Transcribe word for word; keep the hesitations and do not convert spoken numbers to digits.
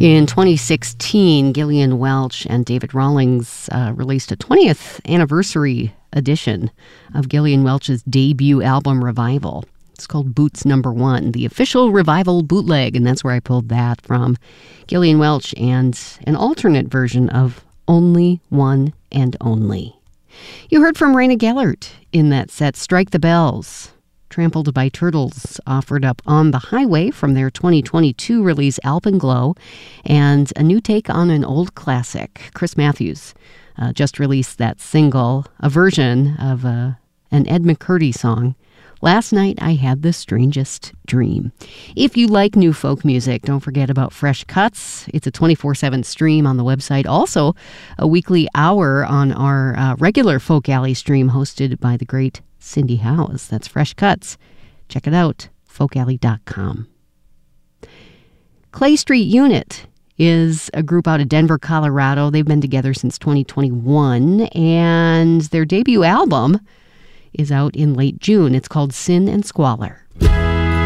In twenty sixteen, Gillian Welch and David Rawlings uh, released a twentieth anniversary edition of Gillian Welch's debut album, Revival. It's called Boots Number One, the official Revival bootleg, and that's where I pulled that from. Gillian Welch and an alternate version of Only One and Only. You heard from Raina Gellert in that set, Strike the Bells. Trampled by Turtles offered up On the Highway from their twenty twenty-two release Alpenglow, and a new take on an old classic. Chris Matthews uh, just released that single, a version of uh, an Ed McCurdy song, Last Night I Had the Strangest Dream. If you like new folk music, don't forget about Fresh Cuts. It's a twenty-four seven stream on the website. Also, a weekly hour on our uh, regular Folk Alley stream hosted by the great Cindy Howes. That's Fresh Cuts. Check it out, folk alley dot com. Clay Street Unit is a group out of Denver, Colorado. They've been together since twenty twenty-one, and their debut album is out in late June. It's called Sin and Squalor.